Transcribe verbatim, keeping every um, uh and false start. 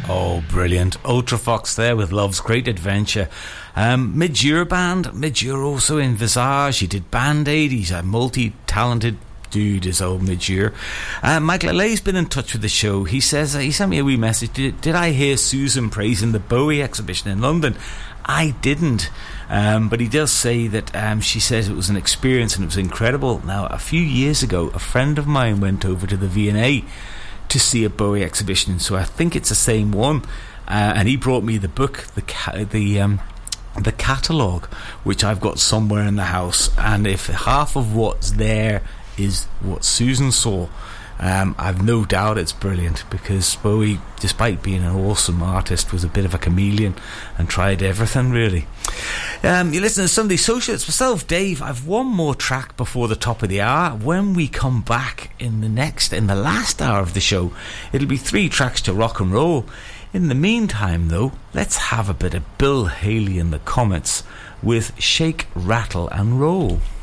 Oh, brilliant. Ultrafox there with Love's Great Adventure. Um, Midge Band. Midge also in Visage. He did Band-Aid. He's a multi-talented dude, is old Midge. Uh, Michael Alay's been in touch with the show. He says, uh, he sent me a wee message. Did, did I hear Susan praising the Bowie exhibition in London? I didn't. Um, but he does say that um, she says it was an experience and it was incredible. Now, a few years ago, a friend of mine went over to the V and A to see a Bowie exhibition, so I think it's the same one. Uh, and he brought me the book, the ca- the um, the catalogue, which I've got somewhere in the house. And if half of what's there is what Susan saw, um, I've no doubt it's brilliant, because Bowie, despite being an awesome artist, was a bit of a chameleon and tried everything, really. Um, you listen to Sunday Social. It's myself, Dave. I've one more track before the top of the hour. When we come back in the next, in the last hour of the show, it'll be three tracks to rock and roll. In the meantime, though, let's have a bit of Bill Haley and the Comets with Shake, Rattle and Roll.